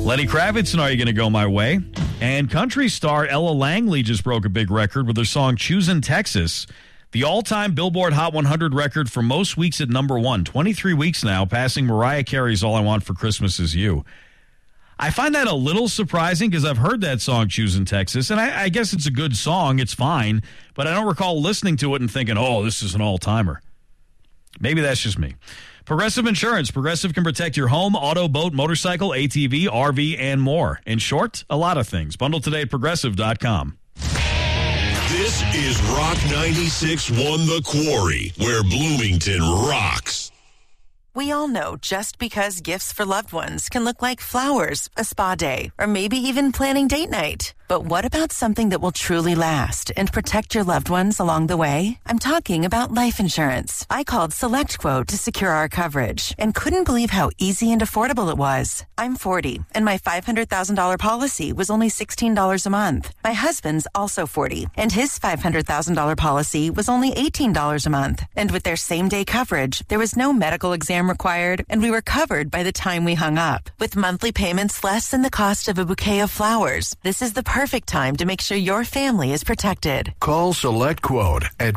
Lenny Kravitz and Are You Gonna Go My Way? And country star Ella Langley just broke a big record with her song Choosin' Texas, the all-time Billboard Hot 100 record for most weeks at number one, 23 weeks now, passing Mariah Carey's All I Want for Christmas Is You. I find that a little surprising because I've heard that song, Choosin' Texas, and I guess it's a good song. It's fine, but I don't recall listening to it and thinking, oh, this is an all-timer. Maybe that's just me. Progressive Insurance. Progressive can protect your home, auto, boat, motorcycle, ATV, RV, and more. In short, a lot of things. Bundle today at Progressive.com. This is Rock 96.1 The Quarry, where Bloomington rocks. We all know just because gifts for loved ones can look like flowers, a spa day, or maybe even planning date night. But what about something that will truly last and protect your loved ones along the way? I'm talking about life insurance. I called SelectQuote to secure our coverage and couldn't believe how easy and affordable it was. I'm 40, and my $500,000 policy was only $16 a month. My husband's also 40, and his $500,000 policy was only $18 a month. And with their same-day coverage, there was no medical exam required, and we were covered by the time we hung up. With monthly payments less than the cost of a bouquet of flowers, this is the perfect time to make sure your family is protected. Call SelectQuote at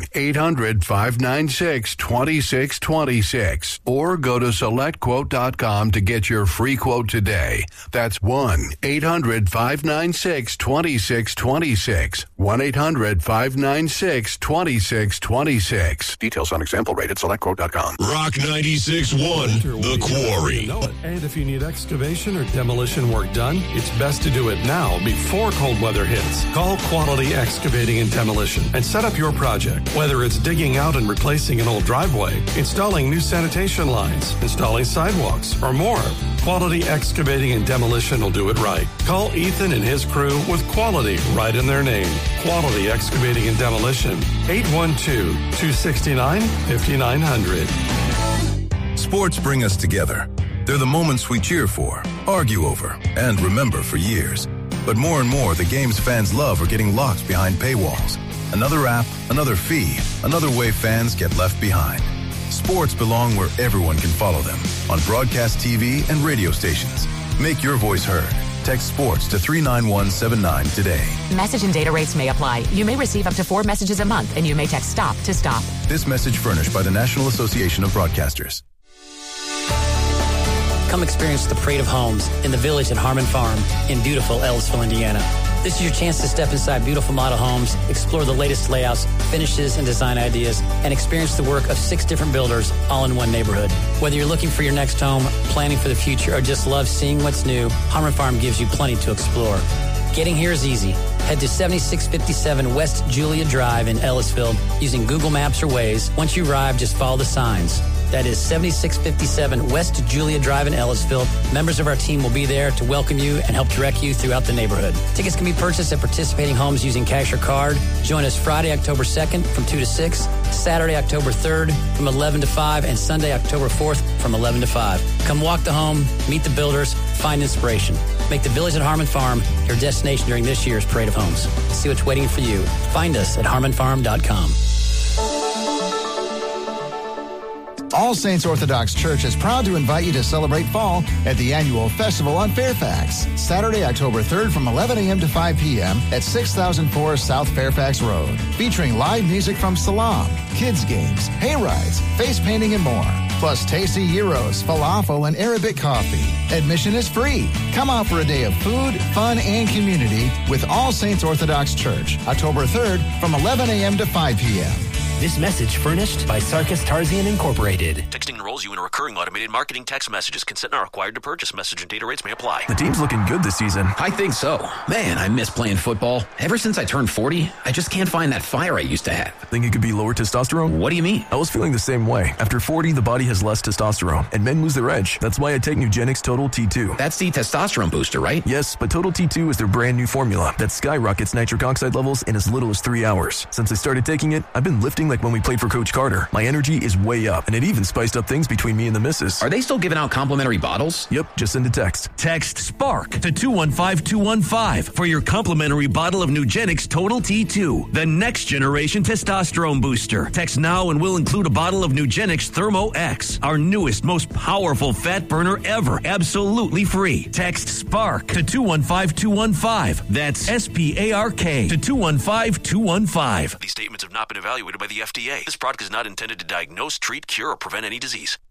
1-800-596-2626 or go to SelectQuote.com to get your free quote today. That's 1-800-596-2626. 1-800-596-2626. Details on example rate at SelectQuote.com. Rock 96.1 The Quarry. And if you need excavation or demolition work done, it's best to do it now before cold weather hits. Call Quality Excavating and Demolition and set up your project. Whether it's digging out and replacing an old driveway, installing new sanitation lines, installing sidewalks, or more, Quality Excavating and Demolition will do it right. Call Ethan and his crew with quality right in their name. Quality Excavating and Demolition, 812-269-5900. Sports bring us together. They're the moments we cheer for, argue over, and remember for years. But more and more, the games fans love are getting locked behind paywalls. Another app, another fee, another way fans get left behind. Sports belong where everyone can follow them, on broadcast TV and radio stations. Make your voice heard. Text sports to 39179 today. Message and data rates may apply. You may receive up to 4 messages a month, and you may text STOP to stop. This message furnished by the National Association of Broadcasters. Come experience the parade of homes in the village at Harmon Farm in beautiful Ellisville, Indiana. This is your chance to step inside beautiful model homes, explore the latest layouts, finishes, and design ideas, and experience the work of 6 different builders all in one neighborhood. Whether you're looking for your next home, planning for the future, or just love seeing what's new, Harmon Farm gives you plenty to explore. Getting here is easy. Head to 7657 West Julia Drive in Ellisville using Google Maps or Waze. Once you arrive, just follow the signs. That is 7657 West Julia Drive in Ellisville. Members of our team will be there to welcome you and help direct you throughout the neighborhood. Tickets can be purchased at participating homes using cash or card. Join us Friday, October 2nd from 2 to 6, Saturday, October 3rd from 11 to 5, and Sunday, October 4th from 11 to 5. Come walk the home, meet the builders, find inspiration. Make the Village at Harmon Farm your destination during this year's Parade of Homes. See what's waiting for you. Find us at harmonfarm.com. All Saints Orthodox Church is proud to invite you to celebrate fall at the annual festival on Fairfax, Saturday, October 3rd from 11 a.m. to 5 p.m. at 6004 South Fairfax Road, featuring live music from Salam, kids games, hay rides, face painting, and more. Plus tasty gyros, falafel, and Arabic coffee. Admission is free. Come out for a day of food, fun, and community with All Saints Orthodox Church, October 3rd from 11 a.m. to 5 p.m. This message furnished by Sarkis Tarzian Incorporated. Texting enrolls you in a recurring automated marketing text messages. Consent not required to purchase. Message and data rates may apply. The team's looking good this season. I think so. Man, I miss playing football. Ever since I turned 40, I just can't find that fire I used to have. Think it could be lower testosterone? What do you mean? I was feeling the same way. After 40, the body has less testosterone, and men lose their edge. That's why I take Nugenix Total T2. That's the testosterone booster, right? Yes, but Total T2 is their brand new formula that skyrockets nitric oxide levels in as little as 3 hours. Since I started taking it, I've been lifting like stomach when we played for Coach Carter. My energy is way up, and it even spiced up things between me and the missus. Are they still giving out complimentary bottles? Yep, just send a text. Text SPARK to 215-215 for your complimentary bottle of Nugenix Total T2, the next generation testosterone booster. Text now and we'll include a bottle of Nugenix Thermo X, our newest, most powerful fat burner ever, absolutely free. Text SPARK to 215-215. That's SPARK to 215-215. These statements have not been evaluated by the FDA. This product is not intended to diagnose, treat, cure, or prevent any disease.